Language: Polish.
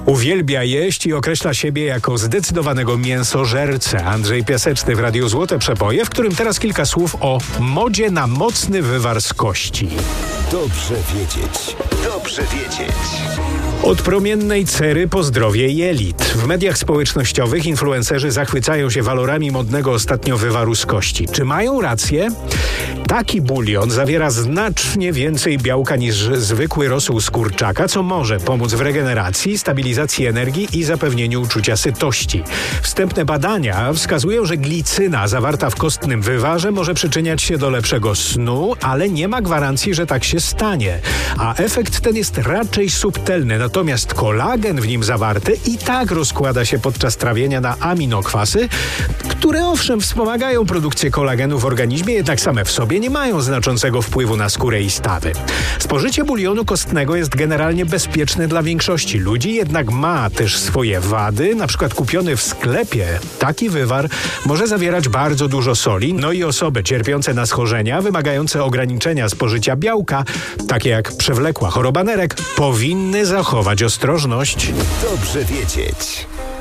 Uwielbia jeść i określa siebie jako zdecydowanego mięsożercę. Andrzej Piaseczny w Radiu Złote Przepoje, w którym teraz kilka słów o modzie na mocny wywar z kości. Dobrze wiedzieć. Dobrze wiedzieć. Od promiennej cery po zdrowie jelit. W mediach społecznościowych influencerzy zachwycają się walorami modnego ostatnio wywaru z kości. Czy mają rację? Taki bulion zawiera znacznie więcej białka niż zwykły rosół z kurczaka, co może pomóc w regeneracji, stabilizacji energii i zapewnieniu uczucia sytości. Wstępne badania wskazują, że glicyna zawarta w kostnym wywarze może przyczyniać się do lepszego snu, ale nie ma gwarancji, że tak się stanie. A efekt ten jest raczej subtelny, natomiast kolagen w nim zawarty i tak rozkłada się podczas trawienia na aminokwasy, które owszem wspomagają produkcję kolagenu w organizmie, jednak same w sobie nie mają znaczącego wpływu na skórę i stawy. Spożycie bulionu kostnego jest generalnie bezpieczne dla większości ludzi, jednak ma też swoje wady. Na przykład kupiony w sklepie taki wywar może zawierać bardzo dużo soli, no i osoby cierpiące na schorzenia, wymagające ograniczenia spożycia białka, takie jak przewlekła choroba nerek, powinny zachować ostrożność. Dobrze wiedzieć.